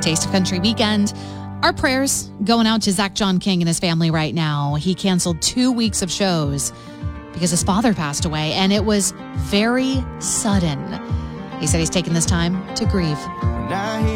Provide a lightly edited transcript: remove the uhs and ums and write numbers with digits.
Taste of Country weekend. Our prayers going out to Zach John King and his family right now. He canceled 2 weeks of shows because his father passed away, and it was very sudden. He said he's taking this time to grieve.